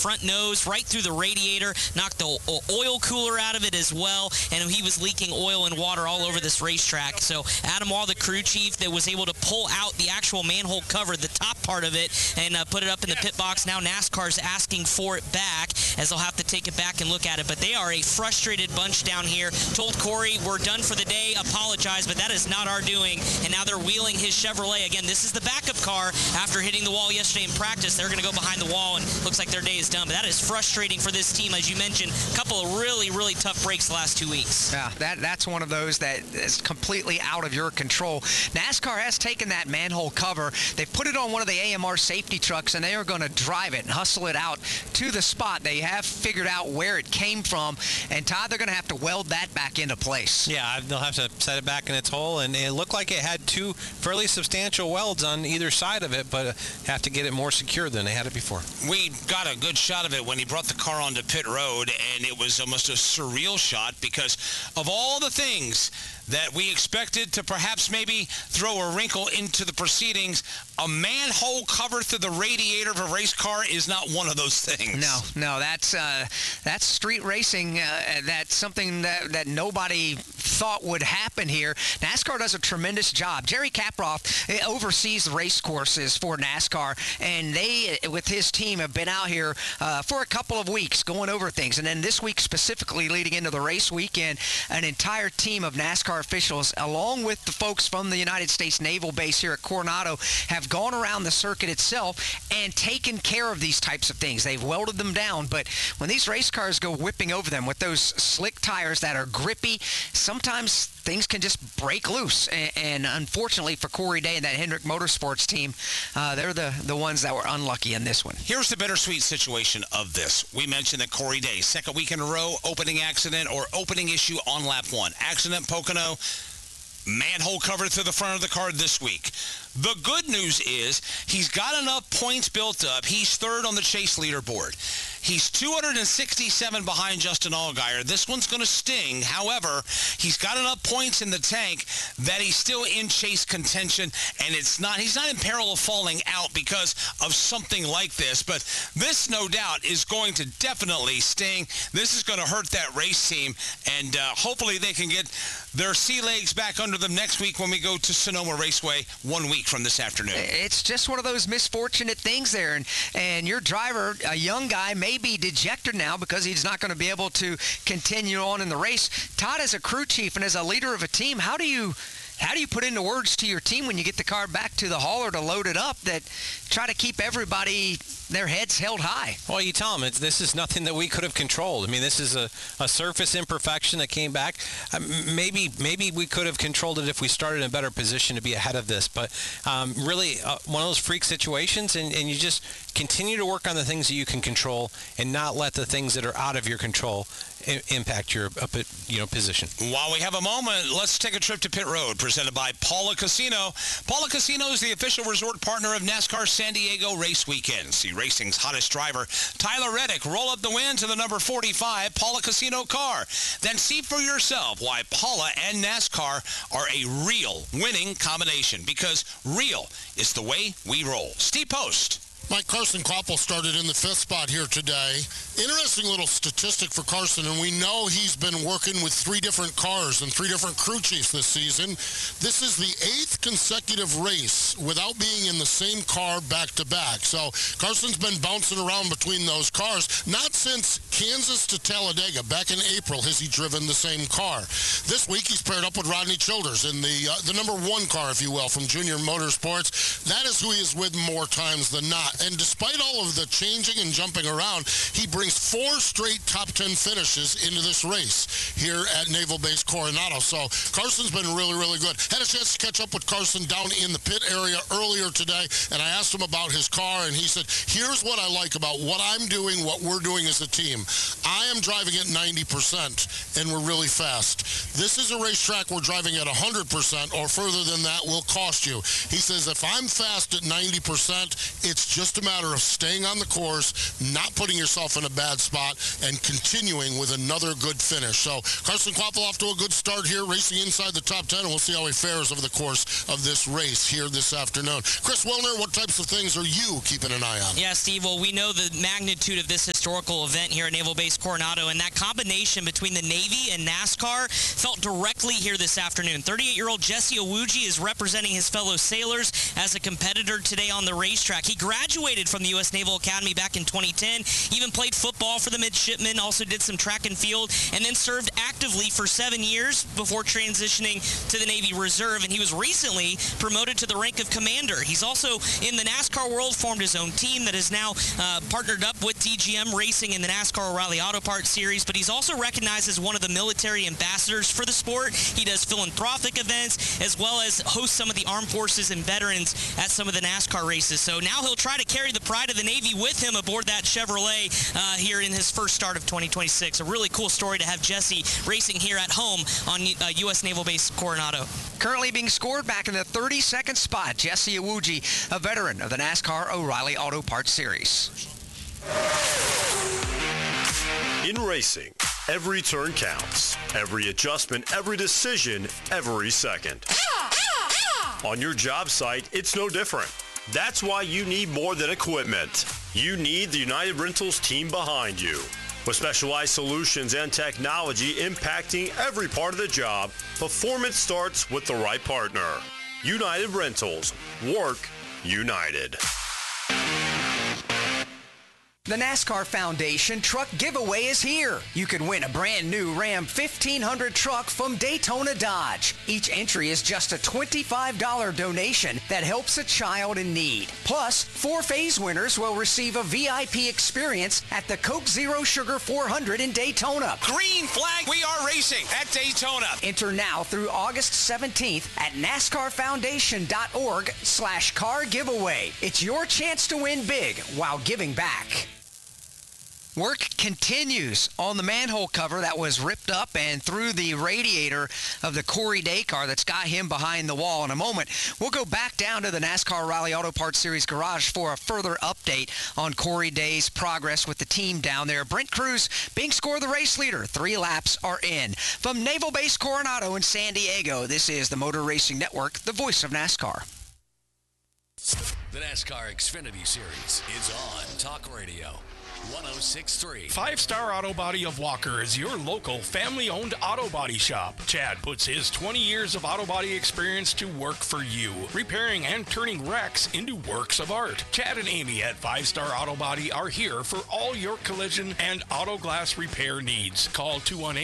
front nose, right through the radiator, knocked the oil cooler out of it as well, and he was leaking oil and water all over this racetrack. So Adam Wall, the crew chief, that was able to pull out the actual manhole cover, the top part of it, and put it up in the pit box. Now NASCAR's asking for it back, as they'll have to take it back and look at it. But they are a frustrated bunch down here. Told Corey, we're done for the day, apologize, but that is not our doing. And now they're wheeling his Chevrolet. Again, this is the backup car after hitting the wall yesterday in practice. They're going to go behind the wall, and looks like their day is done. But that is frustrating for this team. As you mentioned, a couple of really, really tough breaks the last 2 weeks. Yeah, that's one of those that is completely out of your control. NASCAR has taken that manhole cover. They've put it on one of the AMR safety trucks, and they are going to drive it and hustle it out to the spot. They have figured out where it came from, and Todd, they're going to have to weld that back into place. Yeah, they'll have to set it back in its hole, and it looked like it had two fairly substantial welds on either side of it, but have to get it more secure than they had it before. We got a good shot of it when he brought the car onto pit road, and it was almost a surreal shot because of all the things that we expected to perhaps maybe throw a wrinkle into the proceedings. A manhole cover through the radiator of a race car is not one of those things. No, that's street racing. That's something that nobody thought would happen here. NASCAR does a tremendous job. Jerry Caproff oversees the race courses for NASCAR, and they, with his team, have been out here for a couple of weeks going over things. And then this week specifically leading into the race weekend, an entire team of NASCAR officials, along with the folks from the United States Naval Base here at Coronado, have gone around the circuit itself and taken care of these types of things. They've welded them down, but when these race cars go whipping over them with those slick tires that are grippy, sometimes things can just break loose. And unfortunately for Corey Day and that Hendrick Motorsports team, they're the ones that were unlucky in this one. Here's the bittersweet situation of this. We mentioned that Corey Day, second week in a row, opening accident or opening issue on lap 1. Accident, Pocono, manhole cover through the front of the car this week. The good news is he's got enough points built up. He's third on the Chase leaderboard. He's 267 behind Justin Allgaier. This one's going to sting. However, he's got enough points in the tank that he's still in Chase contention, and he's not in peril of falling out because of something like this. But this, no doubt, is going to definitely sting. This is going to hurt that race team, and hopefully they can get their sea legs back under them next week when we go to Sonoma Raceway 1 week from this afternoon. It's just one of those misfortunate things there, and your driver, a young guy, may be dejected now because he's not going to be able to continue on in the race. Todd, as a crew chief and as a leader of a team, how do you put into words to your team when you get the car back to the hauler to load it up that try to keep everybody their heads held high? Well, you tell them this is nothing that we could have controlled. I mean, this is a surface imperfection that came back. Maybe we could have controlled it if we started in a better position to be ahead of this. But really, one of those freak situations, and you just continue to work on the things that you can control and not let the things that are out of your control impact your position. While we have a moment, let's take a trip to pit road, presented by Paula Casino. Paula Casino is the official resort partner of NASCAR San Diego Race Weekend. See racing's hottest driver, Tyler Reddick, roll up the win to the number 45 Paula Casino car. Then see for yourself why Paula and NASCAR are a real winning combination, because real is the way we roll. Steve Post. Mike, Carson Koppel started in the 5th spot here today. Interesting little statistic for Carson, and we know he's been working with 3 different cars and 3 different crew chiefs this season. This is the 8th consecutive race without being in the same car back-to-back. So Carson's been bouncing around between those cars. Not since Kansas to Talladega. Back in April has he driven the same car. This week he's paired up with Rodney Childers in the number 1 car, if you will, from Junior Motorsports. That is who he is with more times than not. And despite all of the changing and jumping around, he brings 4 straight top 10 finishes into this race here at Naval Base Coronado. So Carson's been really, really good. Had a chance to catch up with Carson down in the pit area earlier today, and I asked him about his car, and he said, here's what I like about what I'm doing, what we're doing as a team. I am driving at 90%, and we're really fast. This is a racetrack we're driving at 100% or further than that will cost you. He says, if I'm fast at 90%, it's just a matter of staying on the course, not putting yourself in a bad spot, and continuing with another good finish. So Carson Koppel off to a good start here, racing inside the top 10, and we'll see how he fares over the course of this race here this afternoon. Chris Wilner, what types of things are you keeping an eye on? Yeah, Steve, well, we know the magnitude of this historical event here at Naval Base Coronado, and that combination between the Navy and NASCAR felt directly here this afternoon. 38-year-old Jesse Iwuji is representing his fellow sailors as a competitor today on the racetrack. He graduated from the U.S. Naval Academy back in 2010, even played football for the midshipmen, also did some track and field, and then served actively for 7 years before transitioning to the Navy Reserve, and he was recently promoted to the rank of commander. He's also in the NASCAR world, formed his own team that is now partnered up with DGM Racing in the NASCAR O'Reilly Auto Parts Series, but he's also recognized as one of the military ambassadors for the sport. He does philanthropic events as well as hosts some of the armed forces and veterans at some of the NASCAR races. So now he'll try to carry the pride of the Navy with him aboard that Chevrolet here in his first start of 2026. A really cool story to have Jesse racing here at home on U.S. Naval Base Coronado. Currently being scored back in the 32nd spot, Jesse Iwuji, a veteran of the NASCAR O'Reilly Auto Parts Series. In racing, every turn counts. Every adjustment, every decision, every second. On your job site, it's no different. That's why you need more than equipment. You need the United Rentals team behind you. With specialized solutions and technology impacting every part of the job, performance starts with the right partner. United Rentals. Work united. The NASCAR Foundation Truck Giveaway is here. You can win a brand new Ram 1500 truck from Daytona Dodge. Each entry is just a $25 donation that helps a child in need. Plus, 4 phase winners will receive a VIP experience at the Coke Zero Sugar 400 in Daytona. Green flag, we are racing at Daytona. Enter now through August 17th at NASCARFoundation.org/car giveaway. It's your chance to win big while giving back. Work continues on the manhole cover that was ripped up and through the radiator of the Corey Day car that's got him behind the wall. In a moment, we'll go back down to the NASCAR O'Reilly Auto Parts Series garage for a further update on Corey Day's progress with the team down there. Brent Cruz being scored the race leader. 3 laps are in. From Naval Base Coronado in San Diego, this is the Motor Racing Network, the voice of NASCAR. The NASCAR Xfinity Series is on Talk Radio 106.3. Five Star Auto Body of Walker is your local family-owned auto body shop. Chad puts his 20 years of auto body experience to work for you, repairing and turning wrecks into works of art. Chad and Amy at Five Star Auto Body are here for all your collision and auto glass repair needs. Call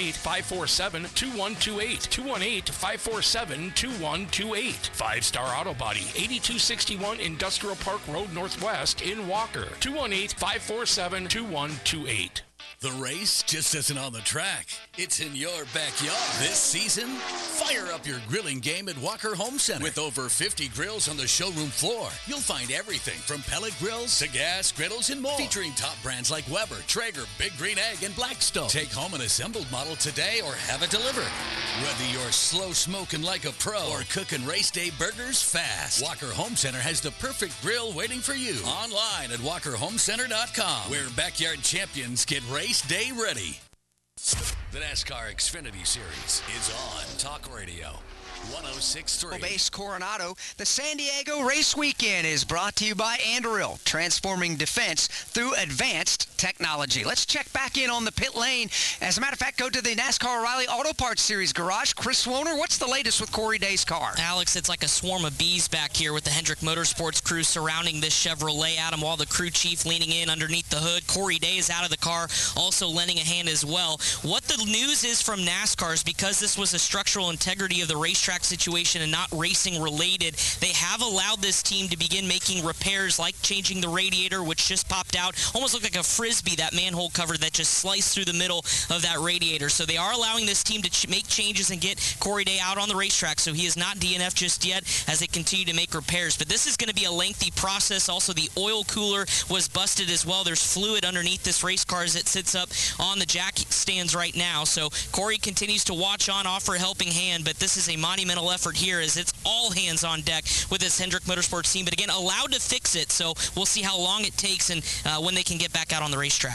218-547-2128. 218-547-2128. Five Star Auto Body, 8261 Industrial Park Road Northwest in Walker. 218-547-2128. The race just isn't on the track. It's in your backyard. This season, fire up your grilling game at Walker Home Center. With over 50 grills on the showroom floor, you'll find everything from pellet grills to gas griddles and more. Featuring top brands like Weber, Traeger, Big Green Egg, and Blackstone. Take home an assembled model today or have it delivered. Whether you're slow smoking like a pro or cooking race day burgers fast, Walker Home Center has the perfect grill waiting for you. Online at walkerhomecenter.com, where backyard champions get race day ready. The NASCAR Xfinity Series is on Talk Radio 106.3. Base Coronado. The San Diego Race Weekend is brought to you by Anduril, transforming defense through advanced technology. Let's check back in on the pit lane. As a matter of fact, go to the NASCAR O'Reilly Auto Parts Series garage. Chris Woner, what's the latest with Corey Day's car? Alex, it's like a swarm of bees back here with the Hendrick Motorsports crew surrounding this Chevrolet. Adam Wall, the crew chief, leaning in underneath the hood. Corey Day is out of the car, also lending a hand as well. What the news is from NASCAR is because this was a structural integrity of the racetrack situation and not racing related, they have allowed this team to begin making repairs like changing the radiator, which just popped out. Almost looked like a Frisbee, that manhole cover that just sliced through the middle of that radiator. So they are allowing this team to make changes and get Corey Day out on the racetrack. So he is not DNF just yet as they continue to make repairs. But this is going to be a lengthy process. Also, the oil cooler was busted as well. There's fluid underneath this race car as it sits up on the jack stands right now. So Corey continues to watch on, offer a helping hand, but this is a monumental effort here as it's all hands on deck with this Hendrick Motorsports team. But again, allowed to fix it, so we'll see how long it takes and when they can get back out on the racetrack.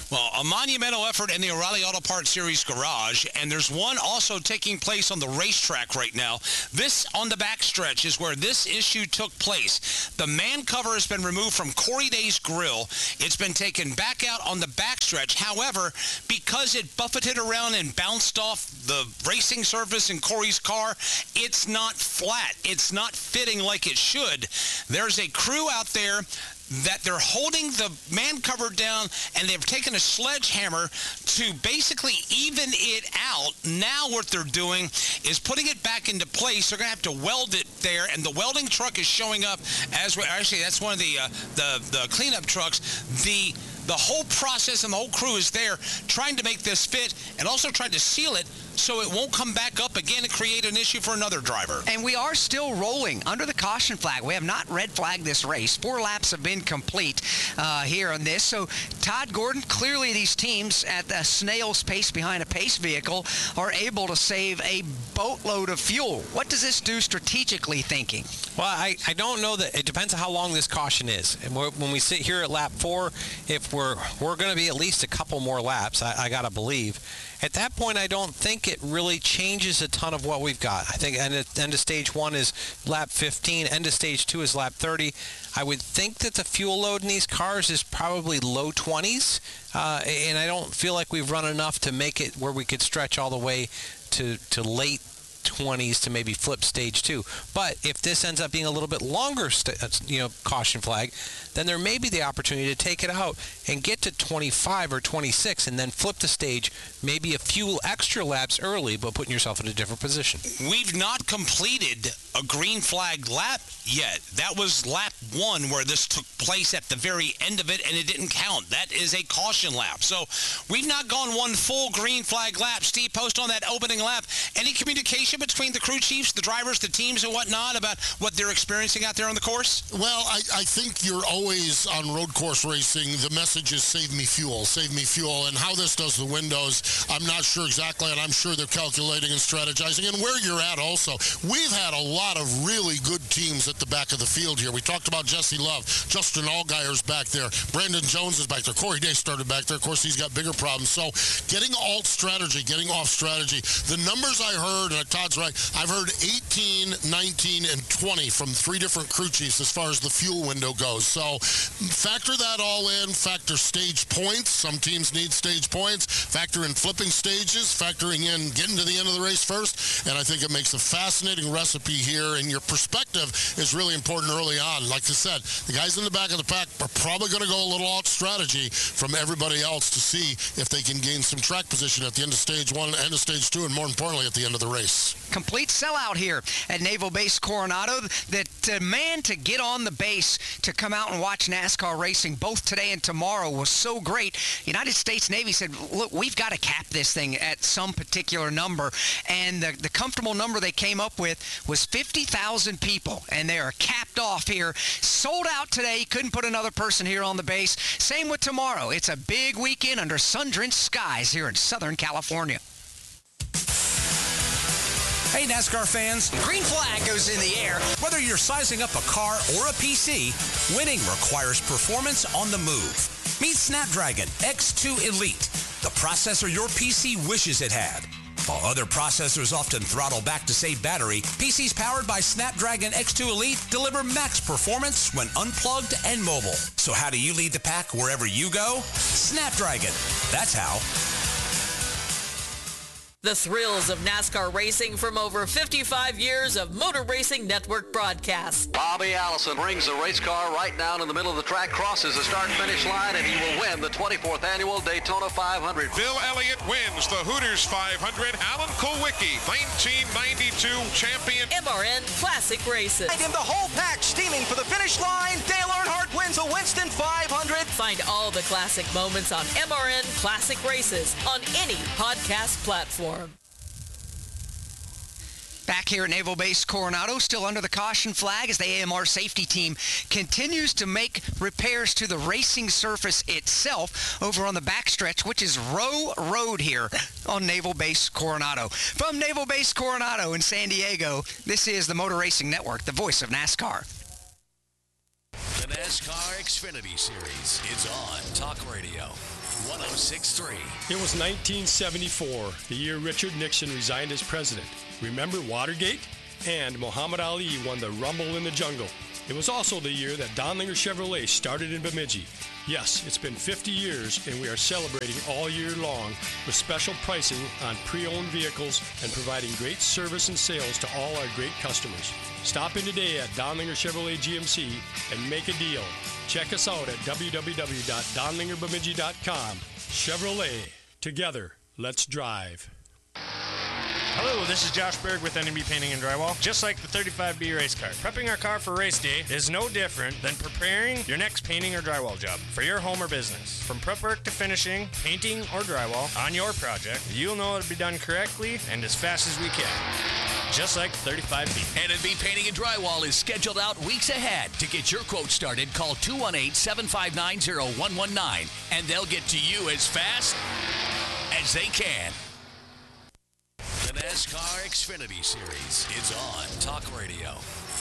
Well, a monumental effort in the O'Reilly Auto Parts Series garage, and there's one also taking place on the racetrack right now. This, on the backstretch, is where this issue took place. The man cover has been removed from Corey Day's grill. It's been taken back out on the backstretch. However, because it buffeted around and bounced off the racing surface in Corey's car, it's not flat. It's not fitting like it should. There's a crew out there that they're holding the man cover down, and they've taken a sledgehammer to basically even it out. Now what they're doing is putting it back into place. They're going to have to weld it there, and the welding truck is showing up as well. Actually, that's one of the cleanup trucks. The whole process and the whole crew is there trying to make this fit and also trying to seal it so it won't come back up again and create an issue for another driver. And we are still rolling under the caution flag. We have not red flagged this race. 4 laps have been complete here on this. So Todd Gordon, clearly these teams at the snail's pace behind a pace vehicle are able to save a boatload of fuel. What does this do strategically thinking? Well, I don't know that. It depends on how long this caution is. And when we sit here at lap 4, if we're going to be at least a couple more laps, I got to believe. At that point, I don't think it really changes a ton of what we've got. I think end of stage 1 is lap 15. End of stage 2 is lap 30. I would think that the fuel load in these cars is probably low 20s. And I don't feel like we've run enough to make it where we could stretch all the way to late 20s to maybe flip stage 2. But if this ends up being a little bit longer caution flag, then there may be the opportunity to take it out and get to 25 or 26 and then flip the stage maybe a few extra laps early, but putting yourself in a different position. We've not completed a green flag lap yet. That was lap 1 where this took place at the very end of it, and it didn't count. That is a caution lap. So we've not gone one full green flag lap. Steve, post on that opening lap. Any communication between the crew chiefs, the drivers, the teams, and whatnot about what they're experiencing out there on the course? Well, I think you're always on road course racing. The message is save me fuel, and how this does the windows, I'm not sure exactly, and I'm sure they're calculating and strategizing, and where you're at also. We've had a lot of really good teams at the back of the field here. We talked about Jesse Love. Justin Allgaier's back there. Brandon Jones is back there. Corey Day started back there. Of course, he's got bigger problems. So getting alt strategy, getting off strategy. The numbers I heard, and Todd's right, I've heard 18, 19, and 20 from 3 different crew chiefs as far as the fuel window goes. So factor that all in. Factor stage points. Some teams need stage points. Factor in flipping stages. Factoring in getting to the end of the race first. And I think it makes a fascinating recipe here. And your perspective is really important early on. Like I said, the guys in the back of the pack are probably going to go a little alt strategy from everybody else to see if they can gain some track position at the end of stage 1, end of stage 2, and more importantly at the end of the race. Complete sellout here at Naval Base Coronado. That demand to get on the base to come out and watch NASCAR racing both today and tomorrow was so great. United States Navy said, look, we've got to cap this thing at some particular number. And the comfortable number they came up with was 50,000 people. And they are capped off here. Sold out today. Couldn't put another person here on the base. Same with tomorrow. It's a big weekend under sun-drenched skies here in Southern California. Hey, NASCAR fans. Green flag goes in the air. Whether you're sizing up a car or a PC, winning requires performance on the move. Meet Snapdragon X2 Elite, the processor your PC wishes it had. While other processors often throttle back to save battery, PCs powered by Snapdragon X2 Elite deliver max performance when unplugged and mobile. So how do you lead the pack wherever you go? Snapdragon. That's how. The thrills of NASCAR racing from over 55 years of Motor Racing Network broadcasts. Bobby Allison brings the race car right down in the middle of the track, crosses the start-finish line, and he will win the 24th annual Daytona 500. Bill Elliott wins the Hooters 500. Alan Kulwicki, 1992 champion. MRN Classic Races. And in the whole pack steaming for the finish line, Dale Earnhardt wins a Winston 500. Find all the classic moments on MRN Classic Races on any podcast platform. Back here at Naval Base Coronado, still under the caution flag as the AMR safety team continues to make repairs to the racing surface itself over on the backstretch, which is Row Road here on Naval Base Coronado. From Naval Base Coronado in San Diego, this is the Motor Racing Network, the voice of NASCAR. The NASCAR Xfinity Series is on Talk Radio 106.9. 1063. It was 1974, the year Richard Nixon resigned as president. Remember Watergate? And Muhammad Ali won the Rumble in the Jungle. It was also the year that Donlinger Chevrolet started in Bemidji. Yes, it's been 50 years, and we are celebrating all year long with special pricing on pre-owned vehicles and providing great service and sales to all our great customers. Stop in today at Donlinger Chevrolet GMC and make a deal. Check us out at www.donlingerbemidji.com. Chevrolet. Together, let's drive. Hello, this is Josh Berg with NMB Painting and Drywall. Just like the 35B race car, prepping our car for race day is no different than preparing your next painting or drywall job for your home or business. From prep work to finishing, painting or drywall on your project, you'll know it'll be done correctly and as fast as we can. Just like the 35B. NMB Painting and Drywall is scheduled out weeks ahead. To get your quote started, call 218-759-0119, and they'll get to you as fast as they can. The NASCAR Xfinity Series is on Talk Radio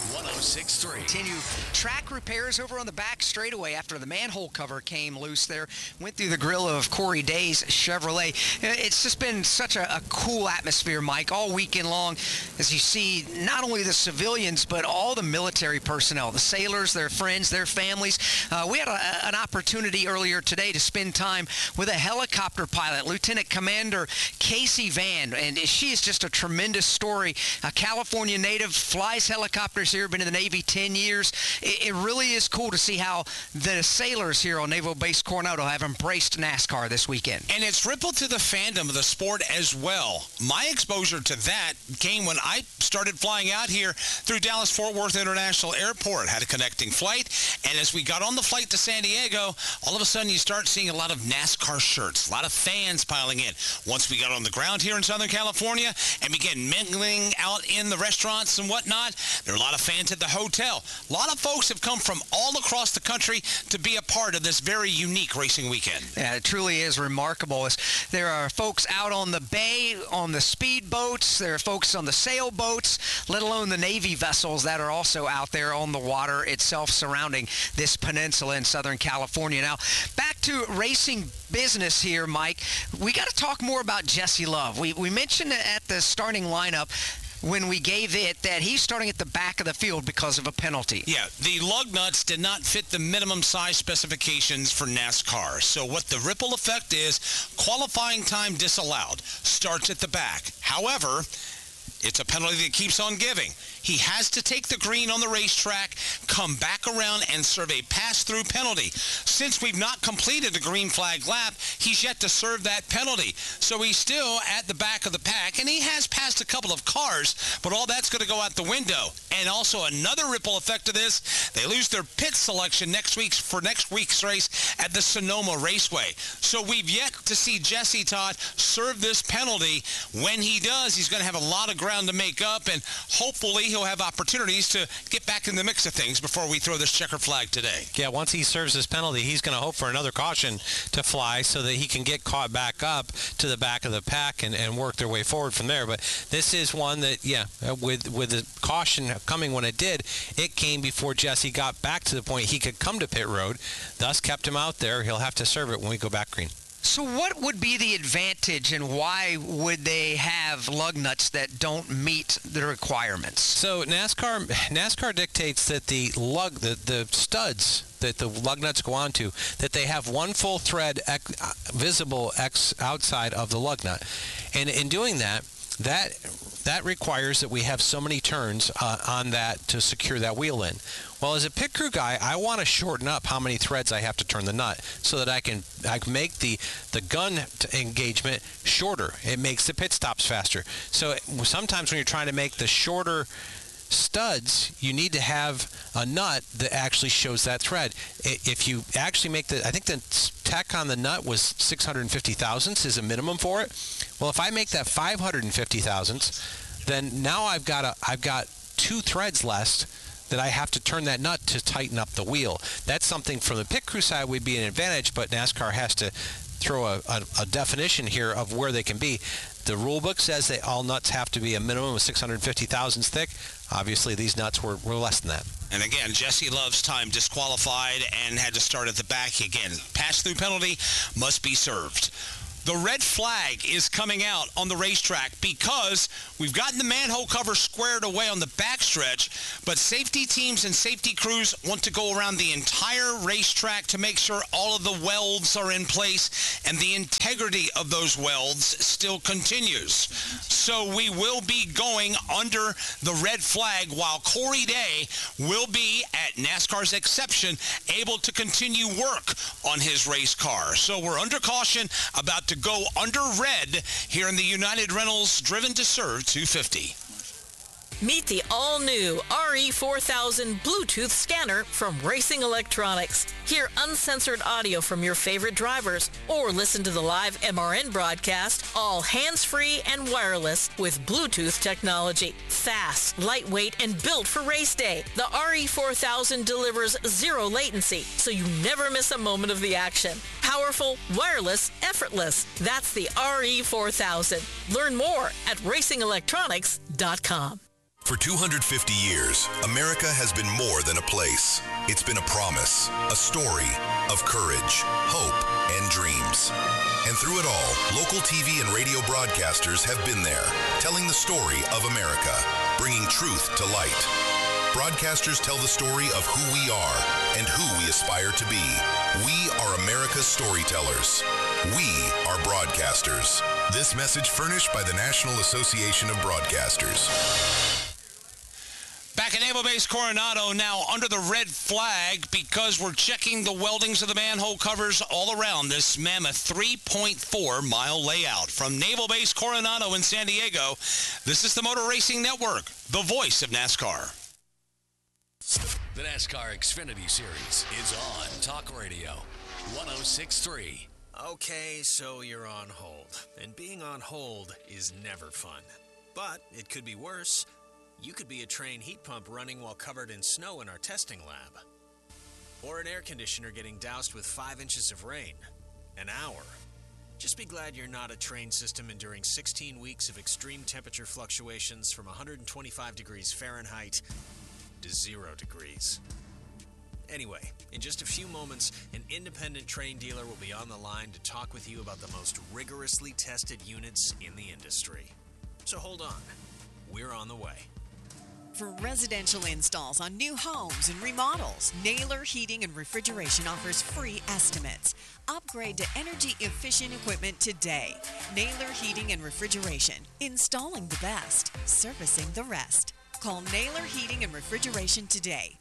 1063. Continue track repairs over on the back straightaway after the manhole cover came loose there. Went through the grill of Corey Day's Chevrolet. It's just been such a cool atmosphere, Mike, all weekend long, as you see not only the civilians, but all the military personnel, the sailors, their friends, their families. We had an opportunity earlier today to spend time with a helicopter pilot, Lieutenant Commander Casey Van, and she is just a tremendous story. A California native, flies helicopters here, been in the Navy 10 years. It really is cool to see how the sailors here on Naval Base Coronado have embraced NASCAR this weekend. And it's rippled to the fandom of the sport as well. My exposure to that came when I started flying out here through Dallas-Fort Worth International Airport. Had a connecting flight, and as we got on the flight to San Diego, all of a sudden you start seeing a lot of NASCAR shirts, a lot of fans piling in. Once we got on the ground here in Southern California and began mingling out in the restaurants and whatnot, there are a lot of fans at the hotel. A lot of folks have come from all across the country to be a part of this very unique racing weekend. Yeah, it truly is remarkable. There are folks out on the bay, on the speedboats. There are folks on the sailboats, let alone the Navy vessels that are also out there on the water itself surrounding this peninsula in Southern California. Now, back to racing business here, Mike. We got to talk more about Jesse Love. We mentioned at the starting lineup when we gave it that he's starting at the back of the field because of a penalty. Yeah, the lug nuts did not fit the minimum size specifications for NASCAR. So what the ripple effect is, qualifying time disallowed, starts at the back. However, it's a penalty that keeps on giving. He has to take the green on the racetrack, come back around, and serve a pass-through penalty. Since we've not completed a green flag lap, he's yet to serve that penalty. So he's still at the back of the pack, and he has passed a couple of cars, but all that's going to go out the window. And also another ripple effect of this, they lose their pit selection next week's race at the Sonoma Raceway. So we've yet to see Jesse Todd serve this penalty. When he does, he's going to have a lot of ground to make up, and hopefully he'll have opportunities to get back in the mix of things before we throw this checker flag today. Yeah, once he serves this penalty, he's going to hope for another caution to fly so that he can get caught back up to the back of the pack and work their way forward from there. But this is one that, with the caution coming when it did, it came before Jesse got back to the point he could come to pit road, thus kept him out there. He'll have to serve it when we go back green. So what would be the advantage, and why would they have lug nuts that don't meet the requirements? So NASCAR dictates that the studs that the lug nuts go onto, that they have one full thread visible outside of the lug nut. And in doing that requires that we have so many turns on that to secure that wheel in. Well, as a pit crew guy, I want to shorten up how many threads I have to turn the nut so that I can make the gun engagement shorter. It makes the pit stops faster. So sometimes when you're trying to make the shorter studs, you need to have a nut that actually shows that thread. If you actually make I think the tech on the nut was 650 thousandths is a minimum for it. Well, if I make that 550 thousandths, then now I've got 2 threads less that I have to turn that nut to tighten up the wheel. That's something from the pit crew side would be an advantage, but NASCAR has to throw a definition here of where they can be. The rule book says that all nuts have to be a minimum of 650 thousandths thick. Obviously, these nuts were less than that. And again, Jesse Love's time disqualified and had to start at the back again. Pass-through penalty must be served. The red flag is coming out on the racetrack because we've gotten the manhole cover squared away on the backstretch, but safety teams and safety crews want to go around the entire racetrack to make sure all of the welds are in place and the integrity of those welds still continues. So we will be going under the red flag while Corey Day will be, at NASCAR's exception, able to continue work on his race car. So we're under caution, about to go under red here in the United Rentals Driven to Serve 250. Meet the all-new RE4000 Bluetooth scanner from Racing Electronics. Hear uncensored audio from your favorite drivers or listen to the live MRN broadcast, all hands-free and wireless with Bluetooth technology. Fast, lightweight, and built for race day, the RE4000 delivers zero latency, so you never miss a moment of the action. Powerful, wireless, effortless. That's the RE4000. Learn more at racingelectronics.com. For 250 years, America has been more than a place. It's been a promise, a story of courage, hope, and dreams. And through it all, local TV and radio broadcasters have been there, telling the story of America, bringing truth to light. Broadcasters tell the story of who we are and who we aspire to be. We are America's storytellers. We are broadcasters. This message furnished by the National Association of Broadcasters. Back at Naval Base Coronado now under the red flag because we're checking the weldings of the manhole covers all around this mammoth 3.4-mile layout. From Naval Base Coronado in San Diego, this is the Motor Racing Network, the voice of NASCAR. The NASCAR Xfinity Series is on Talk Radio 106.3. Okay, so you're on hold. And being on hold is never fun. But it could be worse. You could be a train heat pump running while covered in snow in our testing lab. Or an air conditioner getting doused with 5 inches of rain. An hour. Just be glad you're not a train system enduring 16 weeks of extreme temperature fluctuations from 125 degrees Fahrenheit to 0 degrees. Anyway, in just a few moments, an independent train dealer will be on the line to talk with you about the most rigorously tested units in the industry. So hold on. We're on the way. For residential installs on new homes and remodels, Naylor Heating and Refrigeration offers free estimates. Upgrade to energy-efficient equipment today. Naylor Heating and Refrigeration. Installing the best, servicing the rest. Call Naylor Heating and Refrigeration today.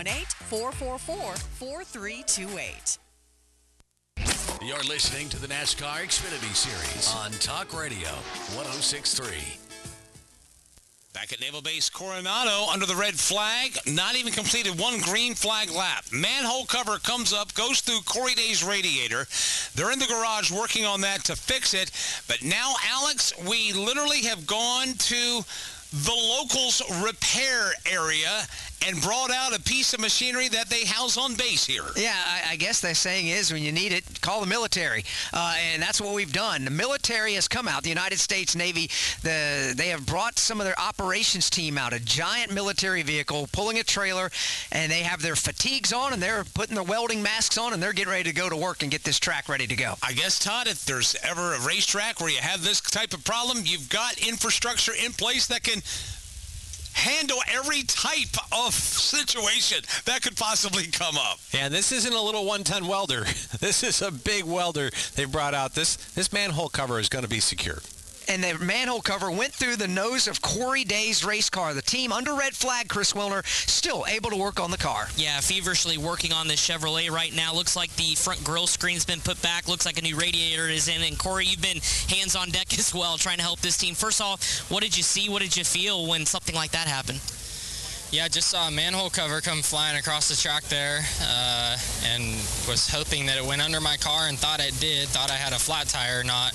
218-444-4328. You're listening to the NASCAR Xfinity Series on Talk Radio 106.3. Back at Naval Base Coronado under the red flag, not even completed one green flag lap. Manhole cover comes up, goes through Corey Day's radiator. They're in the garage working on that to fix it. But now, Alex, we literally have gone to the locals' repair area and brought out a piece of machinery that they house on base here. Yeah, I guess the saying is when you need it, call the military. And that's what we've done. The military has come out, the United States Navy. They have brought some of their operations team out, a giant military vehicle, pulling a trailer, and they have their fatigues on, and they're putting their welding masks on, and they're getting ready to go to work and get this track ready to go. I guess, Todd, if there's ever a racetrack where you have this type of problem, you've got infrastructure in place that can handle every type of situation that could possibly come up. Yeah, this isn't a little 110 welder. This is a big welder they brought out. This manhole cover is going to be secure. And the manhole cover went through the nose of Corey Day's race car. The team under red flag, Chris Wilner, still able to work on the car. Yeah, feverishly working on this Chevrolet right now. Looks like the front grille screen's been put back. Looks like a new radiator is in. And Corey, you've been hands on deck as well, trying to help this team. First off, what did you see? What did you feel when something like that happened? Yeah, just saw a manhole cover come flying across the track there and was hoping that it went under my car and thought it did. Thought I had a flat tire, not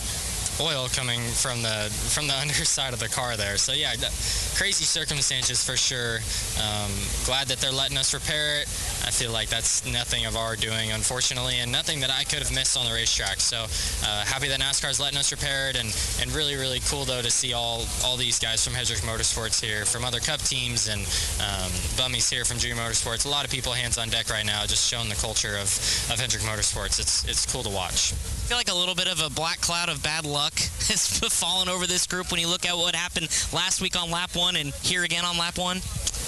oil coming from the underside of the car there. So yeah, crazy circumstances for sure. Glad that they're letting us repair it. I feel like that's nothing of our doing, unfortunately, and nothing that I could have missed on the racetrack. So happy that NASCAR's letting us repair it, and really, really cool, though, to see all these guys from Hendrick Motorsports here, from other Cup teams, and Bummies here from Junior Motorsports. A lot of people hands on deck right now, just showing the culture of Hendrick Motorsports. It's cool to watch. I feel like a little bit of a black cloud of bad luck has fallen over this group when you look at what happened last week on lap 1 and here again on lap 1.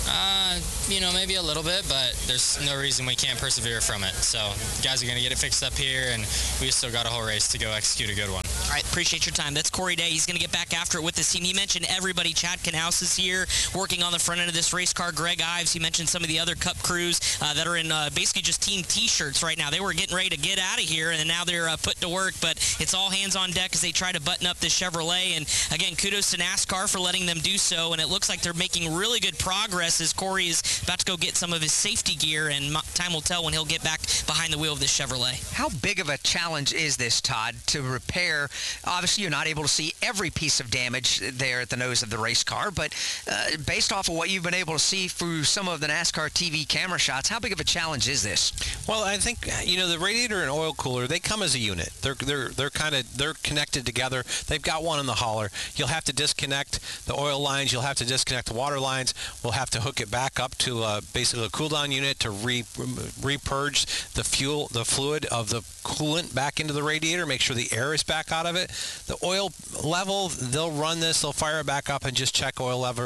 Maybe a little bit, but there's no reason we can't persevere from it. So guys are going to get it fixed up here, and we still got a whole race to go execute a good one. All right, appreciate your time. That's Corey Day. He's going to get back after it with his team. He mentioned everybody. Chad Knaus is here working on the front end of this race car. Greg Ives, he mentioned some of the other Cup crews that are in basically just team T-shirts right now. They were getting ready to get out of here, and now they're put to work, but it's all hands on deck as they try to button up this Chevrolet. And again, kudos to NASCAR for letting them do so, and it looks like they're making really good progress as Corey is about to go get some of his safety gear, and time will tell when he'll get back behind the wheel of this Chevrolet. How big of a challenge is this, Todd, to repair? Obviously, you're not able to see every piece of damage there at the nose of the race car, but based off of what you've been able to see through some of the NASCAR TV camera shots, how big of a challenge is this? Well, I think the radiator and oil cooler, they come as a unit. They're connected together. They've got one in the hauler. You'll have to disconnect the oil lines. You'll have to disconnect the water lines. We'll have to hook it back up to basically a cool down unit to repurge the fluid of the coolant back into the radiator, make sure the air is back out of it. The oil level, they'll run this, they'll fire it back up and just check oil level.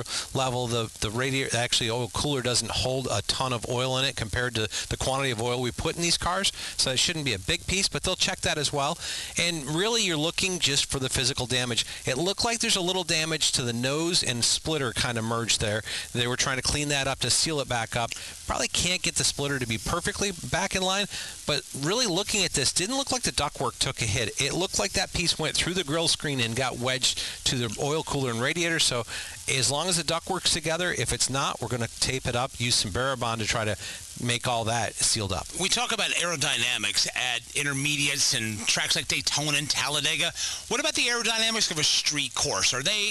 The radiator, actually, oil cooler doesn't hold a ton of oil in it compared to the quantity of oil we put in these cars, so it shouldn't be a big piece, but they'll check that as well. And really, you're looking just for the physical damage. It looked like there's a little damage to the nose and splitter kind of merged there. They were trying to clean that up to seal it back up. Probably can't get the splitter to be perfectly back in line, but really looking at this, didn't look like the ductwork took a hit. It looked like that piece went through the grill screen and got wedged to the oil cooler and radiator. So as long as the ductwork's together, if it's not, we're going to tape it up, use some Barabond to try to make all that sealed up. We talk about aerodynamics at intermediates and tracks like Daytona and Talladega. What about the aerodynamics of a street course? Are they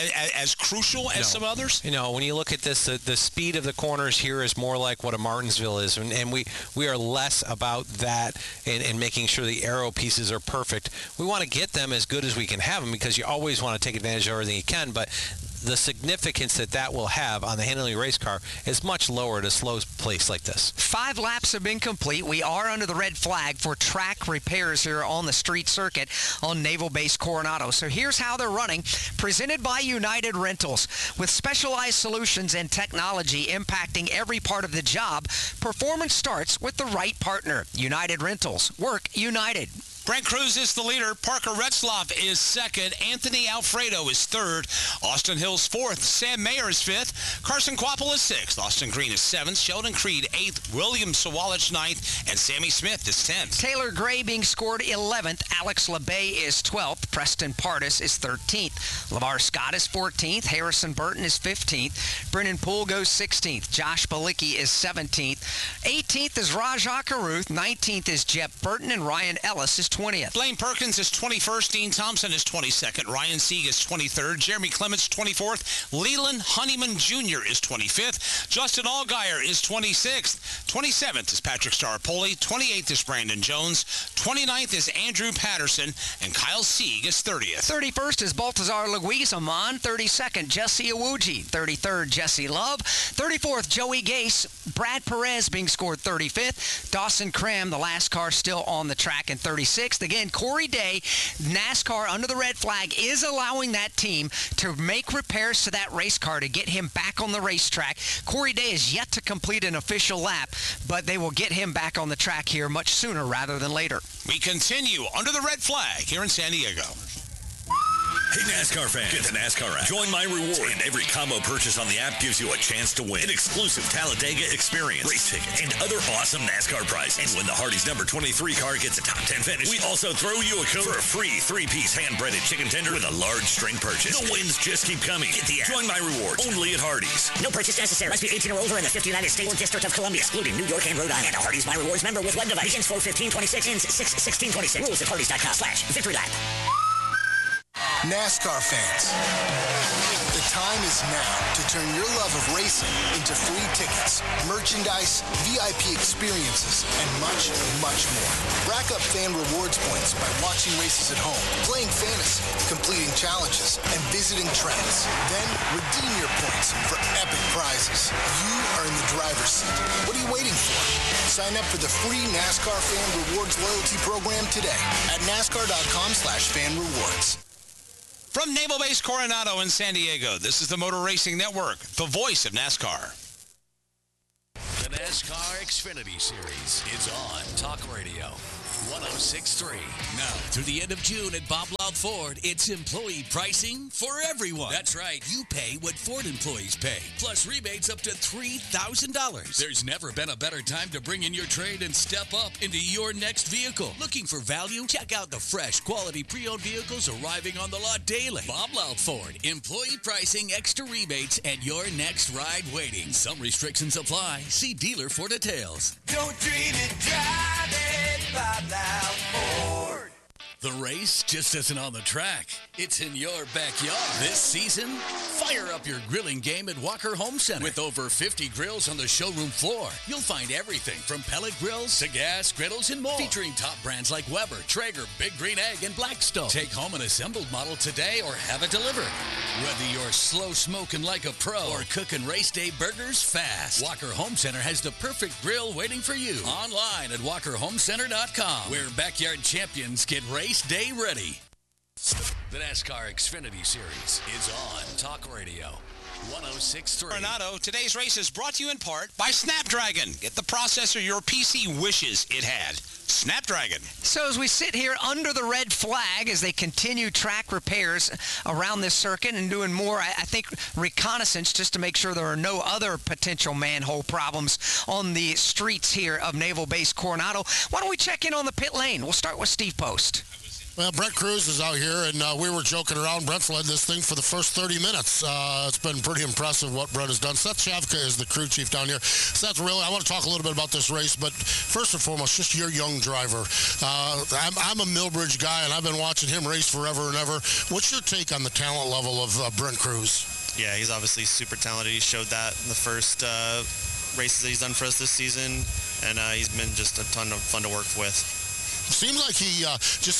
as crucial as some others? When you look at this, the speed of the corners here is more like what a Martinsville is, and we are less about that and making sure the aero pieces are perfect. We want to get them as good as we can have them because you always want to take advantage of everything you can, but the significance that will have on the handling race car is much lower at a slow place like this. 5 laps have been complete. We are under the red flag for track repairs here on the street circuit on Naval Base Coronado. So here's how they're running. Presented by United Rentals. With specialized solutions and technology impacting every part of the job, performance starts with the right partner. United Rentals. Work united. Brent Cruz is the leader. Parker Retzlaff is second. Anthony Alfredo is third. Austin Hill's fourth. Sam Mayer is fifth. Carson Kvapil is sixth. Austin Green is seventh. Sheldon Creed eighth. William Sawalich ninth. And Sammy Smith is 10th. Taylor Gray being scored 11th. Alex LeBay is 12th. Preston Pardis is 13th. LeVar Scott is 14th. Harrison Burton is 15th. Brennan Poole goes 16th. Josh Balicki is 17th. 18th is Rajah Caruth. 19th is Jeff Burton. And Ryan Ellis is 20th. Blaine Perkins is 21st. Dean Thompson is 22nd. Ryan Sieg is 23rd. Jeremy Clements 24th. Leland Honeyman Jr. is 25th. Justin Allgaier is 26th. 27th is Patrick Staropoli. 28th is Brandon Jones. 29th is Andrew Patterson. And Kyle Sieg is 30th. 31st is Baltazar Leguizamon. 32nd, Jesse Awuji. 33rd, Jesse Love. 34th, Joey Gase. Brad Perez being scored 35th. Dawson Cram, the last car still on the track, in 36th. Again, Corey Day, NASCAR under the red flag, is allowing that team to make repairs to that race car to get him back on the racetrack. Corey Day is yet to complete an official lap, but they will get him back on the track here much sooner rather than later. We continue under the red flag here in San Diego. Hey, NASCAR fans, get the NASCAR app. Join My Reward, and every combo purchase on the app gives you a chance to win an exclusive Talladega experience, race tickets, and other awesome NASCAR prizes. And when the Hardee's number 23 car gets a top 10 finish, we also throw you a code for a free 3-piece hand-breaded chicken tender with a large string purchase. The wins just keep coming. Get the app. Join My Rewards, only at Hardee's. No purchase necessary. Must be 18 or over in the 50 United States or District of Columbia, excluding New York and Rhode Island. A Hardee's My Rewards member with web device. Begins 4/15/26, ends 6/16/26. Rules at Hardee's.com/victory lap. NASCAR fans, the time is now to turn your love of racing into free tickets, merchandise, VIP experiences, and much, much more. Rack up fan rewards points by watching races at home, playing fantasy, completing challenges, and visiting tracks. Then redeem your points for epic prizes. You are in the driver's seat. What are you waiting for? Sign up for the free NASCAR Fan Rewards loyalty program today at NASCAR.com/fan rewards. From Naval Base Coronado in San Diego, this is the Motor Racing Network, the voice of NASCAR. The NASCAR Xfinity Series is on Talk Radio 106.3. Now, through the end of June at Bob Loud Ford, it's employee pricing for everyone. That's right. You pay what Ford employees pay, plus rebates up to $3,000. There's never been a better time to bring in your trade and step up into your next vehicle. Looking for value? Check out the fresh, quality pre-owned vehicles arriving on the lot daily. Bob Loud Ford, employee pricing, extra rebates, and your next ride waiting. Some restrictions apply. See dealer for details. Don't dream it, drive it, Bob Loud Ford. The race just isn't on the track. It's in your backyard. This season, fire up your grilling game at Walker Home Center. With over 50 grills on the showroom floor, you'll find everything from pellet grills to gas griddles and more. Featuring top brands like Weber, Traeger, Big Green Egg, and Blackstone. Take home an assembled model today or have it delivered. Whether you're slow smoking like a pro or cooking race day burgers fast, Walker Home Center has the perfect grill waiting for you. Online at WalkerHomeCenter.com, where backyard champions get race day ready. The NASCAR Xfinity Series is on Talk Radio 106.3. Coronado, today's race is brought to you in part by Snapdragon. Get the processor your PC wishes it had. Snapdragon. So as we sit here under the red flag as they continue track repairs around this circuit and doing more, I think, reconnaissance just to make sure there are no other potential manhole problems on the streets here of Naval Base Coronado, why don't we check in on the pit lane? We'll start with Steve Post. Well, Brent Cruz is out here, and we were joking around. Brent's led this thing for the first 30 minutes. It's been pretty impressive what Brent has done. Seth Chavka is the crew chief down here. Seth, really, I want to talk a little bit about this race, but first and foremost, just your young driver. I'm a Millbridge guy, and I've been watching him race forever and ever. What's your take on the talent level of Brent Cruz? Yeah, he's obviously super talented. He showed that in the first races that he's done for us this season, and he's been just a ton of fun to work with. Seems like he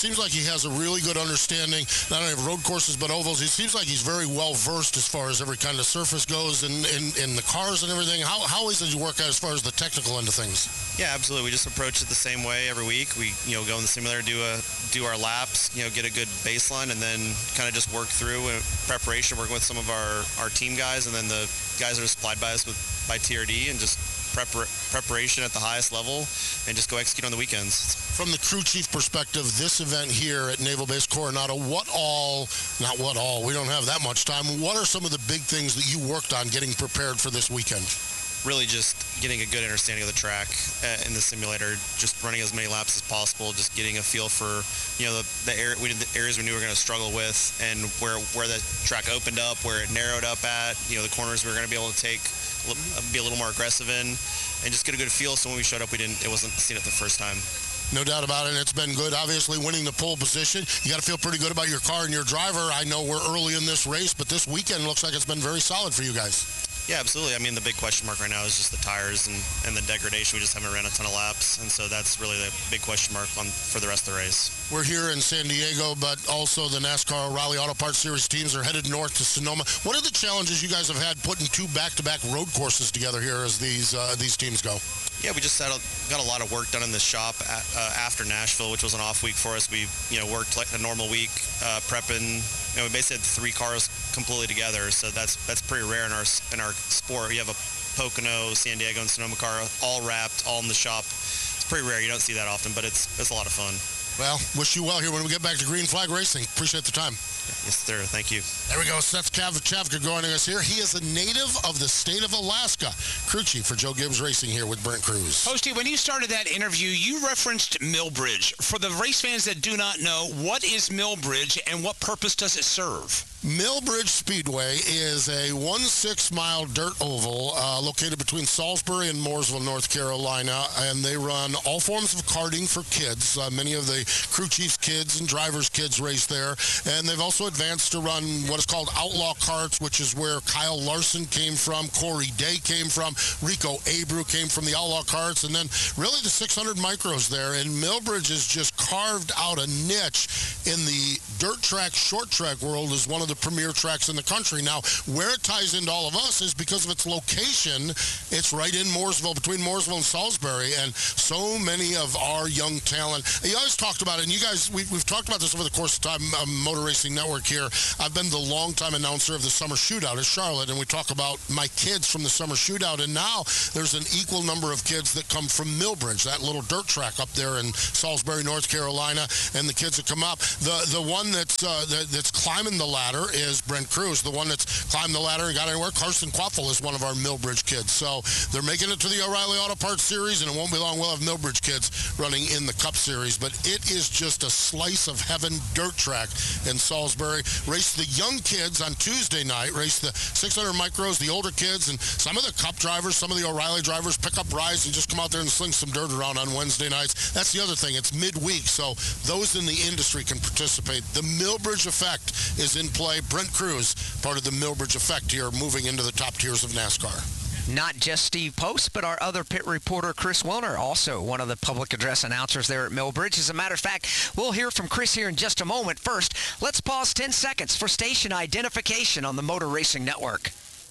has a really good understanding, not only of road courses but ovals. He seems like he's very well versed as far as every kind of surface goes in the cars and everything. How is it you work out as far as the technical end of things? Yeah, absolutely. We just approach it the same way every week. We go in the simulator, do our laps, get a good baseline, and then kind of just work through preparation, working with some of our team guys, and then the guys that are supplied by us by TRD, and just preparation at the highest level and just go execute on the weekends. From the crew chief perspective, this event here at Naval Base Coronado, we don't have that much time. What are some of the big things that you worked on getting prepared for this weekend? Really just getting a good understanding of the track in the simulator, just running as many laps as possible, just getting a feel for the areas we knew we were going to struggle with, and where the track opened up, where it narrowed up at, the corners we were going to be able to take, be a little more aggressive in, and just get a good feel. So when we showed up, it wasn't seen it the first time. No doubt about it. It's been good. Obviously, winning the pole position, you got to feel pretty good about your car and your driver. I know we're early in this race, but this weekend looks like it's been very solid for you guys. Yeah, absolutely. I mean, the big question mark right now is just the tires and the degradation. We just haven't ran a ton of laps, and so that's really the big question mark for the rest of the race. We're here in San Diego, but also the NASCAR O'Reilly Auto Parts Series teams are headed north to Sonoma. What are the challenges you guys have had putting two back-to-back road courses together here as these teams go? Yeah, we just got a lot of work done in the shop after Nashville, which was an off week for us. We worked like a normal week, prepping. We basically had 3 cars completely together, so that's pretty rare in our sport. You have a Pocono, San Diego, and Sonoma car all wrapped, all in the shop. It's pretty rare. You don't see that often, but it's a lot of fun. Well, wish you well here when we get back to Green Flag Racing. Appreciate the time. Yes, sir. Thank you. There we go. Seth Chavka joining us here. He is a native of the state of Alaska. Crew chief for Joe Gibbs Racing here with Brent Cruz. Posty, when you started that interview, you referenced Millbridge. For the race fans that do not know, what is Millbridge and what purpose does it serve? Millbridge Speedway is a 1/6-mile dirt oval located between Salisbury and Mooresville, North Carolina, and they run all forms of karting for kids. Many of the crew chiefs' kids and drivers' kids race there, and they've also advanced to run what is called Outlaw Karts, which is where Kyle Larson came from, Corey Day came from, Rico Abreu came from the Outlaw Karts, and then really the 600 micros there. And Millbridge has just carved out a niche in the dirt track, short track world as one of the premier tracks in the country. Now, where it ties into all of us is because of its location. It's right in Mooresville, between Mooresville and Salisbury, and so many of our young talent. You always talked about it, and you guys, we've talked about this over the course of time, Motor Racing Network here. I've been the longtime announcer of the Summer Shootout at Charlotte, and we talk about my kids from the Summer Shootout, and now there's an equal number of kids that come from Millbridge, that little dirt track up there in Salisbury, North Carolina, and the kids that come up. The one that's climbing the ladder is Brent Cruz. The one that's climbed the ladder and got anywhere, Carson Quaffle, is one of our Millbridge kids. So they're making it to the O'Reilly Auto Parts Series, and it won't be long we'll have Millbridge kids running in the Cup Series. But it is just a slice of heaven dirt track in Salisbury. Race the young kids on Tuesday night, race the 600 micros, the older kids, and some of the Cup drivers, some of the O'Reilly drivers pick up rides and just come out there and sling some dirt around on Wednesday nights. That's the other thing. It's midweek, so those in the industry can participate. The Millbridge Effect is in play. Brent Cruz, part of the Millbridge Effect here, moving into the top tiers of NASCAR. Not just Steve Post, but our other pit reporter, Chris Wilner, also one of the public address announcers there at Millbridge. As a matter of fact, we'll hear from Chris here in just a moment. First, let's pause 10 seconds for station identification on the Motor Racing Network.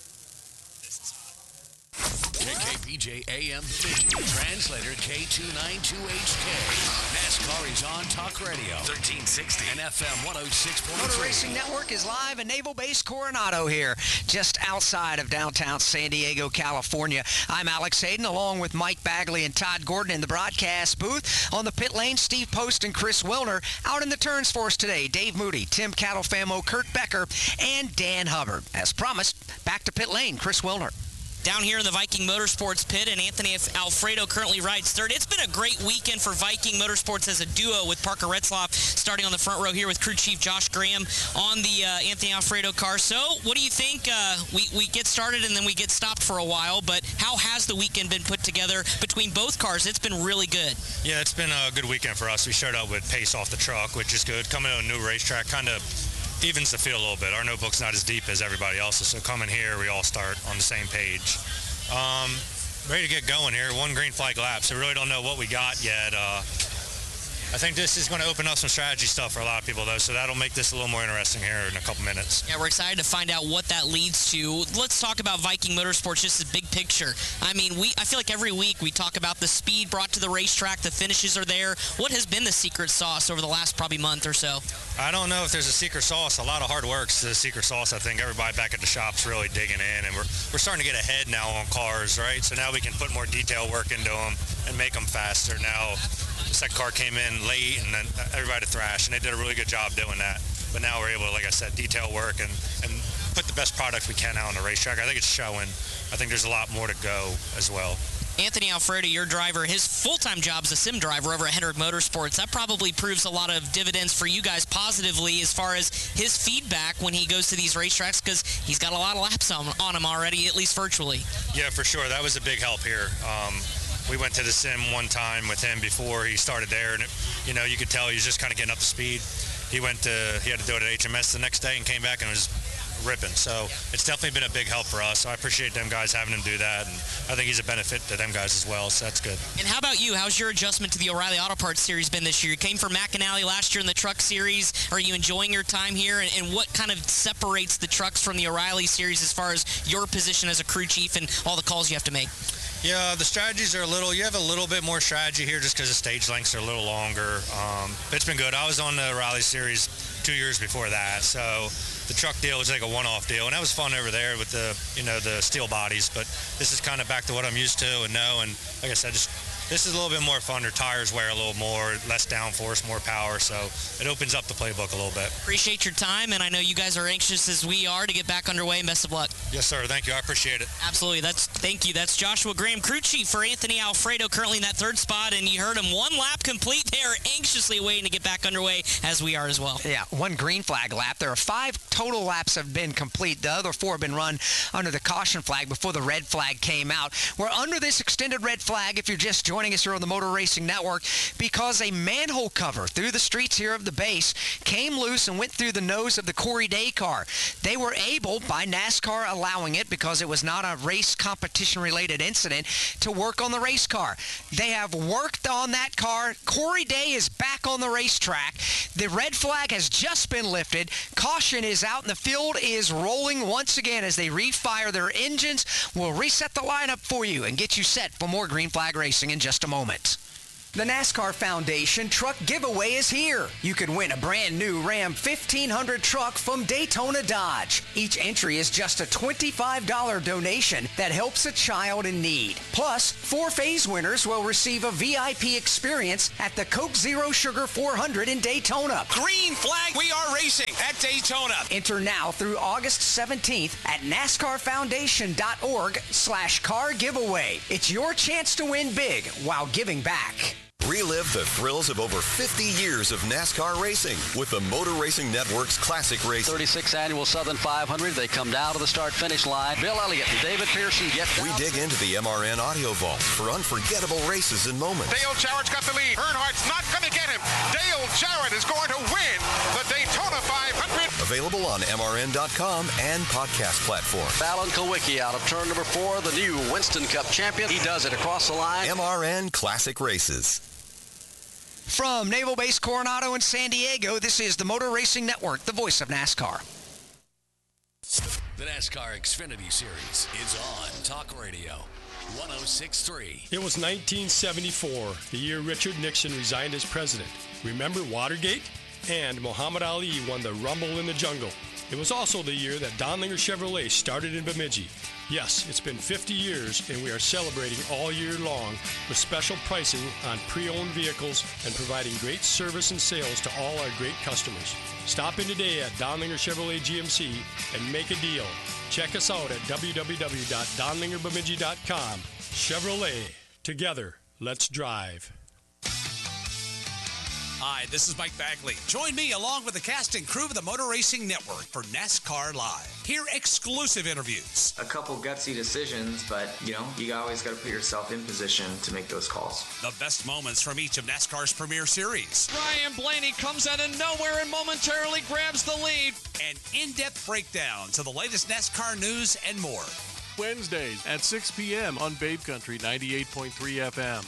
KKPJ AM Bemidji, translator K292HK. NASCAR is on Talk Radio, 1360 and FM 106.3. Motor Racing Network is live at Naval Base Coronado here, just outside of downtown San Diego, California. I'm Alex Hayden, along with Mike Bagley and Todd Gordon in the broadcast booth. On the pit lane, Steve Post and Chris Wilner. Out in the turns for us today, Dave Moody, Tim Catalfamo, Kurt Becker, and Dan Hubbard. As promised, back to pit lane, Chris Wilner. Down here in the Viking Motorsports pit, and Anthony Alfredo currently rides third. It's been a great weekend for Viking Motorsports as a duo with Parker Retzlaff starting on the front row here with crew chief Josh Graham on the Anthony Alfredo car. So what do you think? We get started and then we get stopped for a while, but how has the weekend been put together between both cars? It's been really good. Yeah, it's been a good weekend for us. We showed up with pace off the truck, which is good. Coming to a new racetrack kind of evens the field a little bit. Our notebook's not as deep as everybody else's, so coming here, we all start on the same page. Ready to get going here. One green flag lap, so we really don't know what we got yet. I think this is going to open up some strategy stuff for a lot of people, though, so that'll make this a little more interesting here in a couple minutes. Yeah, we're excited to find out what that leads to. Let's talk about Viking Motorsports, just the big picture. I mean, I feel like every week we talk about the speed brought to the racetrack, the finishes are there. What has been the secret sauce over the last probably month or so? I don't know if there's a secret sauce. A lot of hard work's the secret sauce. I think everybody back at the shop's really digging in, and we're starting to get ahead now on cars, right? So now we can put more detail work into them and make them faster. Now, the second car came in late, and then everybody thrashed, and they did a really good job doing that. But now we're able to, like I said, detail work and put the best product we can out on the racetrack. I think it's showing. I think there's a lot more to go as well. Anthony Alfredo, your driver, his full-time job is a sim driver over at Hendrick Motorsports. That probably proves a lot of dividends for you guys positively as far as his feedback when he goes to these racetracks, because he's got a lot of laps on him already, at least virtually. Yeah, for sure. That was a big help here. We went to the sim one time with him before he started there, and you could tell he was just kind of getting up to speed. He had to do it at HMS the next day and came back and was ripping. So it's definitely been a big help for us. So I appreciate them guys having him do that, and I think he's a benefit to them guys as well, so that's good. And how about you? How's your adjustment to the O'Reilly Auto Parts Series been this year? You came from McAnally last year in the Truck Series. Are you enjoying your time here? And what kind of separates the trucks from the O'Reilly Series as far as your position as a crew chief and all the calls you have to make? Yeah, the strategies are you have a little bit more strategy here just because the stage lengths are a little longer. It's been good. I was on the O'Reilly Series 2 years before that, so the truck deal was like a one-off deal, and that was fun over there with the steel bodies, but this is kind of back to what I'm used to and know, and like I said, just This is a little bit more fun. Their tires wear a little more, less downforce, more power, so it opens up the playbook a little bit. Appreciate your time, and I know you guys are anxious as we are to get back underway. Best of luck. Yes, sir. Thank you. I appreciate it. Absolutely. Thank you. That's Joshua Graham, crew chief for Anthony Alfredo, currently in that third spot, and you heard him, one lap complete. They are anxiously waiting to get back underway, as we are as well. Yeah, one green flag lap. There are 5 total laps have been complete. The other 4 have been run under the caution flag before the red flag came out. We're under this extended red flag if you're just joining us here on the Motor Racing Network because a manhole cover through the streets here of the base came loose and went through the nose of the Corey Day car. They were able, by NASCAR allowing it because it was not a race competition-related incident, to work on the race car. They have worked on that car. Corey Day is back on the racetrack. The red flag has just been lifted. Caution is out, and the field is rolling once again as they refire their engines. We'll reset the lineup for you and get you set for more green flag racing in just a moment. The NASCAR Foundation Truck Giveaway is here. You can win a brand new Ram 1500 truck from Daytona Dodge. Each entry is just a $25 donation that helps a child in need. Plus, 4 phase winners will receive a VIP experience at the Coke Zero Sugar 400 in Daytona. Green flag, we are racing at Daytona. Enter now through August 17th at NASCARFoundation.org/car giveaway. It's your chance to win big while giving back. Relive the thrills of over 50 years of NASCAR racing with the Motor Racing Network's Classic Racing. 36th Annual Southern 500. They come down to the start-finish line. Bill Elliott and David Pearson get down. We dig into the MRN audio vault for unforgettable races and moments. Dale Jarrett's got the lead. Earnhardt's not going to get him. Dale Jarrett is going to win the Daytona 500. Available on MRN.com and podcast platforms. Alan Kulwicki out of turn number 4, the new Winston Cup champion. He does it across the line. MRN Classic Races. From Naval Base Coronado in San Diego, this is the Motor Racing Network, the voice of NASCAR. The NASCAR Xfinity Series is on Talk Radio 106.3. It was 1974, the year Richard Nixon resigned as president. Remember Watergate? And Muhammad Ali won the Rumble in the Jungle. It was also the year that Donlinger Chevrolet started in Bemidji. Yes, it's been 50 years, and we are celebrating all year long with special pricing on pre-owned vehicles and providing great service and sales to all our great customers. Stop in today at Donlinger Chevrolet GMC and make a deal. Check us out at www.donlingerbemidji.com. Chevrolet. Together, let's drive. Hi, this is Mike Bagley. Join me along with the cast and crew of the Motor Racing Network for NASCAR Live. Hear exclusive interviews. A couple gutsy decisions, but, you always got to put yourself in position to make those calls. The best moments from each of NASCAR's premier series. Ryan Blaney comes out of nowhere and momentarily grabs the lead. An in-depth breakdown to the latest NASCAR news and more. Wednesdays at 6 p.m. on Babe Country 98.3 FM.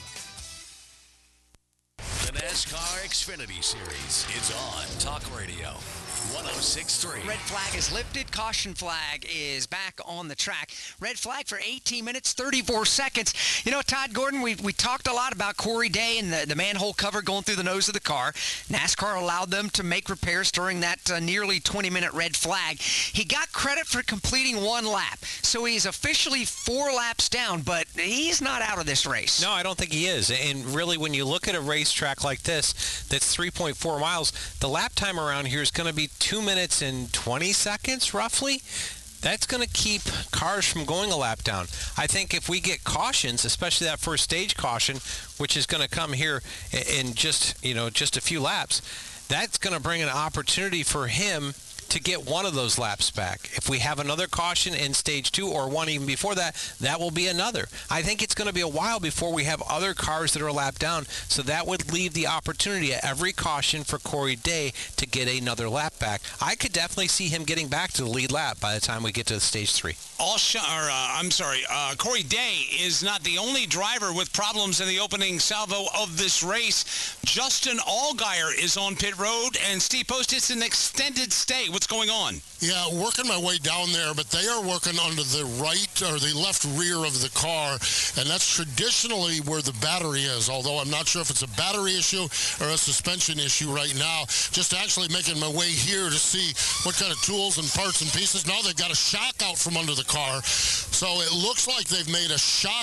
The NASCAR Xfinity Series is on Talk Radio 106.3. Red flag is lifted. Caution flag is back on the track. Red flag for 18 minutes, 34 seconds. Todd Gordon, we talked a lot about Corey Day and the manhole cover going through the nose of the car. NASCAR allowed them to make repairs during that nearly 20-minute red flag. He got credit for completing 1 lap, so he's officially 4 laps down, but he's not out of this race. No, I don't think he is. And really, when you look at a racetrack like this, that's 3.4 miles, the lap time around here is going to be 2 minutes and 20 seconds, roughly. That's going to keep cars from going a lap down. I think if we get cautions, especially that first stage caution, which is going to come here in just a few laps, that's going to bring an opportunity for him to get one of those laps back. If we have another caution in stage 2 or one even before that, that will be another. I think it's going to be a while before we have other cars that are a lap down, so that would leave the opportunity at every caution for Corey Day to get another lap back. I could definitely see him getting back to the lead lap by the time we get to stage 3. Corey Day is not the only driver with problems in the opening salvo of this race. Justin Allgaier is on pit road, and Steve Post, it's an extended stay. What's going on? Yeah, working my way down there, but they are working under the right or the left rear of the car, and that's traditionally where the battery is, although I'm not sure if it's a battery issue or a suspension issue right now. Just actually making my way here to see what kind of tools and parts and pieces. Now they've got a shock out from under the car, so it looks like they've made a shock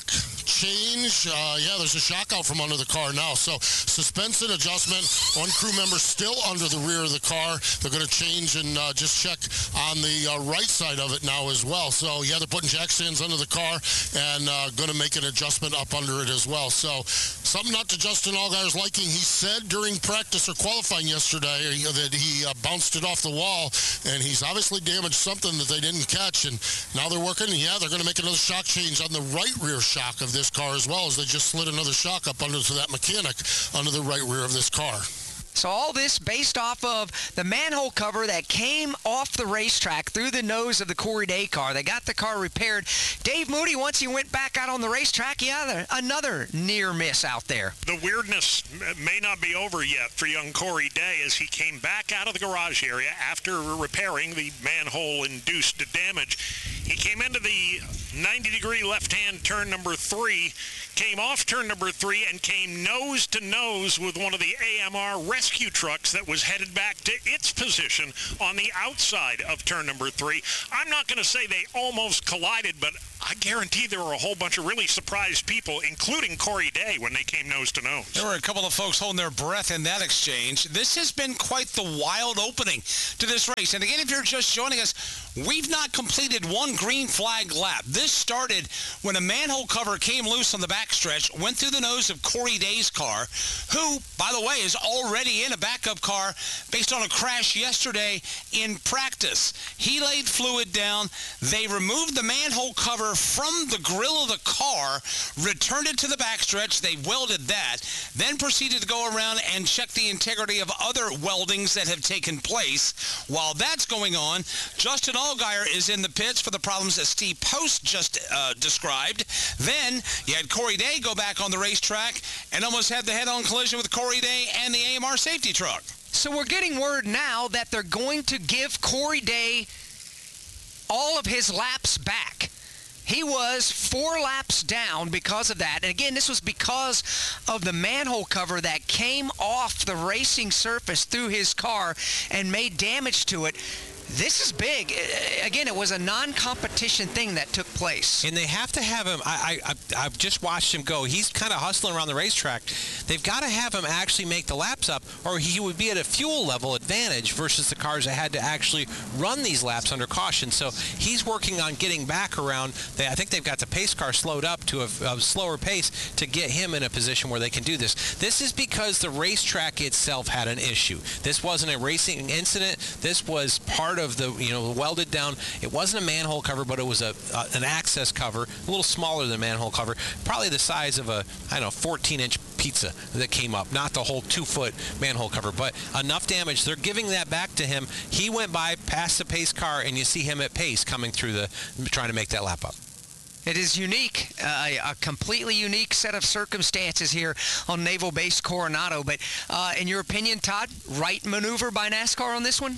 change. There's a shock out from under the car now. So suspension adjustment. One crew member still under the rear of the car. They're going to change and just check on the right side of it now as well. So, they're putting jack stands under the car and going to make an adjustment up under it as well. So, something not to Justin Allgaier's liking. He said during practice or qualifying yesterday that he bounced it off the wall, and he's obviously damaged something that they didn't catch. And now they're working. They're going to make another shock change on the right rear shock of this car as well, as they just slid another shock up under to that mechanic under the right rear of this car. So all this based off of the manhole cover that came off the racetrack through the nose of the Corey Day car. They got the car repaired. Dave Moody, once he went back out on the racetrack, another near miss out there. The weirdness may not be over yet for young Corey Day as he came back out of the garage area after repairing the manhole-induced damage. He came into the 90-degree left-hand turn number 3, came off turn number 3, and came nose-to-nose with one of the AMR rescue trucks that was headed back to its position on the outside of turn number 3. I'm not going to say they almost collided, but I guarantee there were a whole bunch of really surprised people, including Corey Day, when they came nose-to-nose. There were a couple of folks holding their breath in that exchange. This has been quite the wild opening to this race. And again, if you're just joining us, we've not completed one green flag lap. This started when a manhole cover came loose on the backstretch, went through the nose of Corey Day's car, who, by the way, is already in a backup car based on a crash yesterday in practice. He laid fluid down. They removed the manhole cover from the grill of the car, returned it to the backstretch. They welded that, then proceeded to go around and check the integrity of other weldings that have taken place. While that's going on, Justin Allgaier is in the pits for the problems that Steve Post just described. Then you had Corey Day go back on the racetrack and almost had the head-on collision with Corey Day and the AMR safety truck. So we're getting word now that they're going to give Corey Day all of his laps back. He was 4 laps down because of that. And again, this was because of the manhole cover that came off the racing surface through his car and made damage to it. This is big. Again, it was a non-competition thing that took place. And they have to have him. I've just watched him go. He's kind of hustling around the racetrack. They've got to have him actually make the laps up, or he would be at a fuel level advantage versus the cars that had to actually run these laps under caution. So he's working on getting back around. I think they've got the pace car slowed up to a slower pace to get him in a position where they can do this. This is because the racetrack itself had an issue. This wasn't a racing incident. This was part of the welded down. It wasn't a manhole cover, but it was an access cover, a little smaller than a manhole cover, probably the size of a 14-inch pizza that came up, not the whole 2-foot manhole cover, but enough damage. They're giving that back to him. He went by past the pace car, and you see him at pace coming through trying to make that lap up. It is unique, a completely unique set of circumstances here on Naval Base Coronado. But in your opinion, Todd, right maneuver by NASCAR on this one?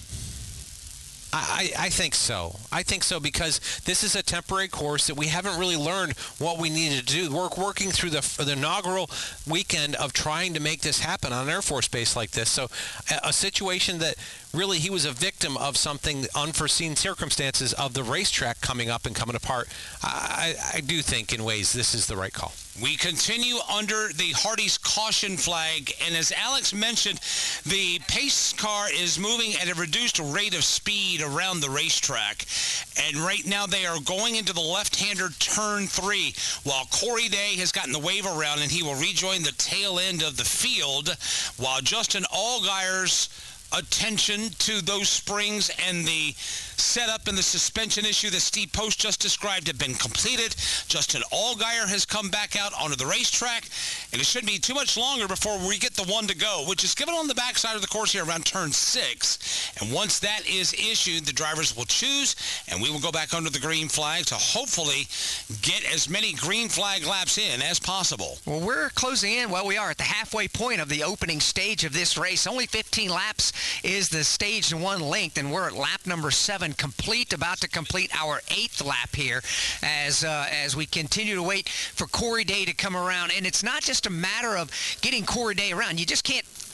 I think so. I think so because this is a temporary course that we haven't really learned what we needed to do. We're working through the inaugural weekend of trying to make this happen on an Air Force base like this. So a situation that really he was a victim of something, unforeseen circumstances of the racetrack coming up and coming apart. I do think in ways this is the right call. We continue under the Hardy's caution flag, and as Alex mentioned, the pace car is moving at a reduced rate of speed around the racetrack, and right now they are going into the left-hander turn 3, while Corey Day has gotten the wave around, and he will rejoin the tail end of the field, while Justin Allgaier's attention to those springs and the setup and the suspension issue that Steve Post just described have been completed. Justin Allgaier has come back out onto the racetrack, and it shouldn't be too much longer before we get the one to go, which is given on the backside of the course here around turn 6. And once that is issued, the drivers will choose, and we will go back under the green flag to hopefully get as many green flag laps in as possible. Well, we're closing in. Well, we are at the halfway point of the opening stage of this race. Only 15 laps is the stage 1 length, and we're at lap number 7 complete, about to complete our 8th lap here as we continue to wait for Corey Day to come around. And it's not just a matter of getting Corey Day around. You just can't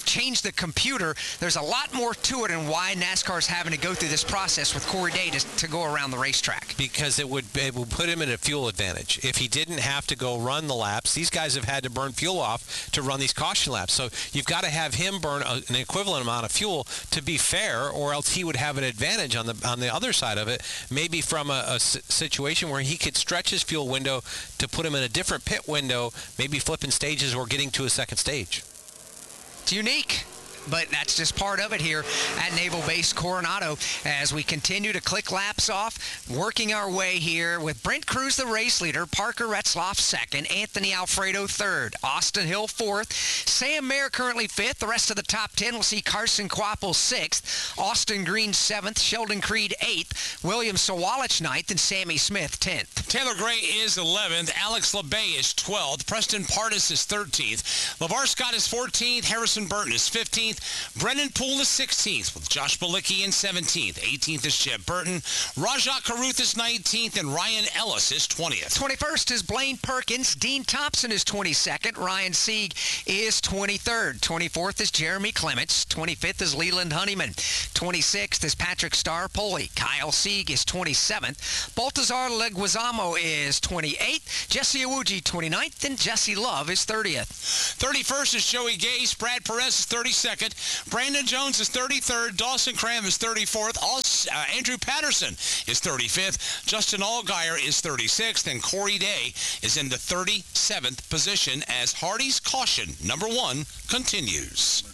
changed the computer. There's a lot more to it and why NASCAR's having to go through this process with Corey Day to go around the racetrack. Because it would put him in a fuel advantage. If he didn't have to go run the laps, these guys have had to burn fuel off to run these caution laps. So you've got to have him burn an equivalent amount of fuel to be fair, or else he would have an advantage on the other side of it, maybe from a situation where he could stretch his fuel window to put him in a different pit window, maybe flipping stages or getting to a second stage. It's unique, but that's just part of it here at Naval Base Coronado as we continue to click laps off, working our way here with Brent Cruz, the race leader, Parker Retzloff second, Anthony Alfredo third, Austin Hill fourth, Sam Mayer currently fifth. The rest of the top 10 will see Carson Kvapil sixth, Austin Green seventh, Sheldon Creed eighth, William Sawalich ninth, and Sammy Smith 10th. Taylor Gray is 11th. Alex LeBay is 12th. Preston Pardis is 13th. LeVar Scott is 14th. Harrison Burton is 15th. Brennan Poole is 16th, with Josh Bilicki in 17th. 18th is Jeb Burton. Rajah Caruth is 19th, and Ryan Ellis is 20th. 21st is Blaine Perkins. Dean Thompson is 22nd. Ryan Sieg is 23rd. 24th is Jeremy Clements. 25th is Leland Honeyman. 26th is Patrick Star-Poli. Kyle Sieg is 27th. Baltazar Leguizamo is 28th. Jesse Iwuji 29th, and Jesse Love is 30th. 31st is Joey Gase. Brad Perez is 32nd. Brandon Jones is 33rd. Dawson Cram is 34th. Andrew Patterson is 35th. Justin Allgaier is 36th. And Corey Day is in the 37th position as Hardy's caution number 1 continues.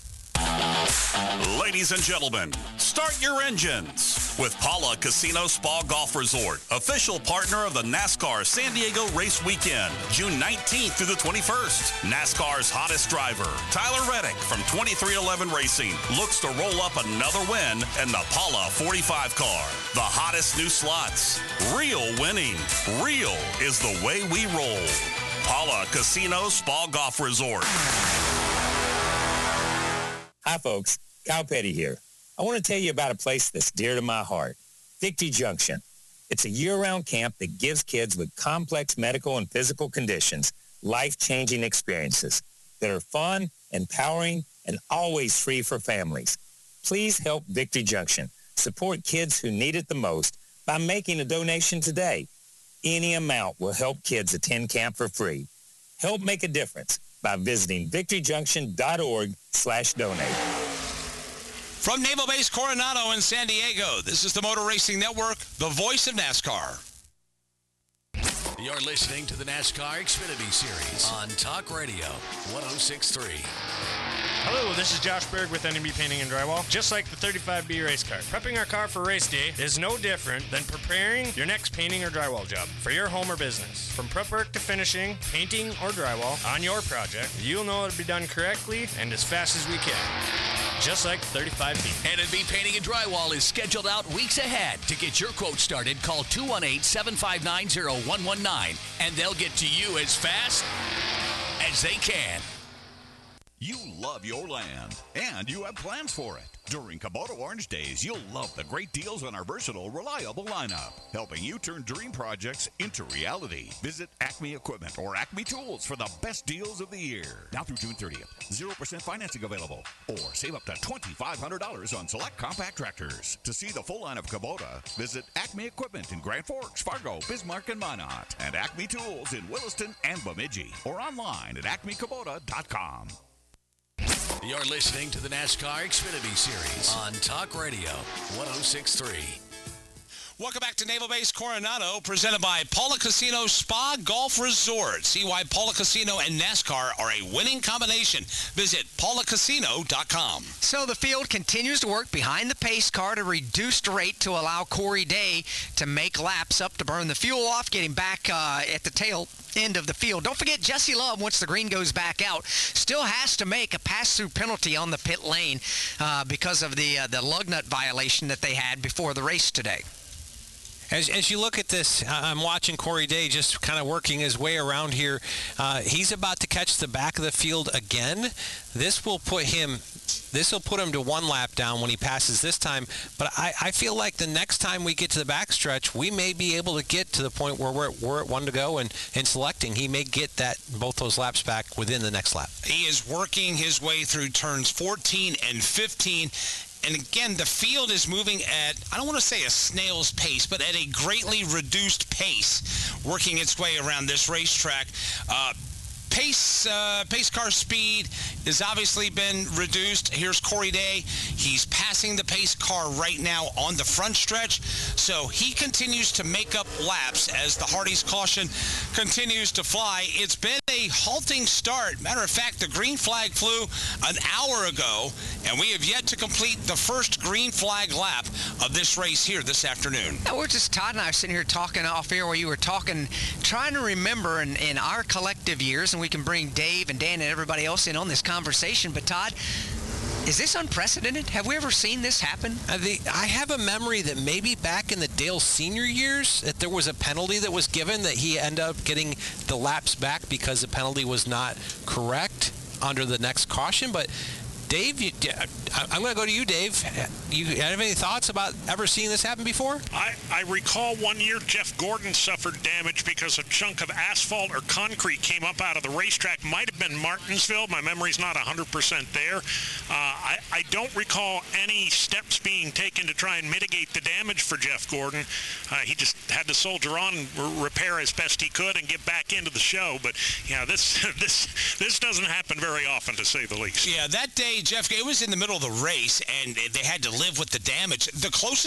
Ladies and gentlemen, start your engines with Paula Casino Spa Golf Resort, official partner of the NASCAR San Diego Race Weekend, June 19th through the 21st. NASCAR's hottest driver, Tyler Reddick from 2311 Racing, looks to roll up another win in the Paula 45 car. The hottest new slots, real winning. Real is the way we roll. Paula Casino Spa Golf Resort. Hi, folks. Kyle Petty here. I want to tell you about a place that's dear to my heart, Victory Junction. It's a year-round camp that gives kids with complex medical and physical conditions life-changing experiences that are fun, empowering, and always free for families. Please help Victory Junction support kids who need it the most by making a donation today. Any amount will help kids attend camp for free. Help make a difference by visiting victoryjunction.org/donate. From Naval Base Coronado in San Diego, this is the Motor Racing Network, the voice of NASCAR. You're listening to the NASCAR Xfinity Series on Talk Radio 106.3. Hello, this is Josh Berg with NMB Painting and Drywall. Just like the 35B race car, prepping our car for race day is no different than preparing your next painting or drywall job for your home or business. From prep work to finishing, painting or drywall on your project, you'll know it'll be done correctly and as fast as we can. Just like 35B. NMB Painting and Drywall is scheduled out weeks ahead. To get your quote started, call 218-759-0119, and they'll get to you as fast as they can. You love your land, and you have plans for it. During Kubota Orange Days, you'll love the great deals on our versatile, reliable lineup, helping you turn dream projects into reality. Visit Acme Equipment or Acme Tools for the best deals of the year. Now through June 30th, 0% financing available, or save up to $2,500 on select compact tractors. To see the full line of Kubota, visit Acme Equipment in Grand Forks, Fargo, Bismarck, and Minot, and Acme Tools in Williston and Bemidji, or online at acmekubota.com. You're listening to the NASCAR Xfinity Series on Talk Radio 106.3. Welcome back to Naval Base Coronado, presented by Paula Casino Spa Golf Resort. See why Paula Casino and NASCAR are a winning combination. Visit paulacasino.com. So the field continues to work behind the pace car to reduce the rate to allow Corey Day to make laps up to burn the fuel off, getting back at the tail end of the field. Don't forget Jesse Love, once the green goes back out, still has to make a pass-through penalty on the pit lane because of the lug nut violation that they had before the race today. As you look at this, I'm watching Corey Day just kind of working his way around here. He's about to catch the back of the field again. This will put him to one lap down when he passes this time. But I feel like the next time we get to the backstretch, we may be able to get to the point where we're at one to go and selecting. He may get both those laps back within the next lap. He is working his way through turns 14 and 15. And again, the field is moving at, I don't want to say a snail's pace, but at a greatly reduced pace, working its way around this racetrack. Pace car speed has obviously been reduced. Here's Corey Day. He's passing the pace car right now on the front stretch. So he continues to make up laps as the Hardy's caution continues to fly. It's been a halting start. Matter of fact, the green flag flew an hour ago, and we have yet to complete the first green flag lap of this race here this afternoon. Now, Todd and I are sitting here talking off air while you were talking, trying to remember in our collective years, and we can bring Dave and Dan and everybody else in on this conversation. But Todd, is this unprecedented? Have we ever seen this happen? I have a memory that maybe back in the Dale senior years that there was a penalty that was given that he ended up getting the laps back because the penalty was not correct under the next caution. But Dave, I'm going to go to you, Dave. You have any thoughts about ever seeing this happen before? I recall one year Jeff Gordon suffered damage because a chunk of asphalt or concrete came up out of the racetrack. Might have been Martinsville. My memory's not 100% there. I don't recall any steps being taken to try and mitigate the damage for Jeff Gordon. He just had to soldier on and repair as best he could and get back into the show. But, yeah, this doesn't happen very often, to say the least. Yeah, that day, Jeff, it was in the middle of the race, and they had to live with the damage. The closest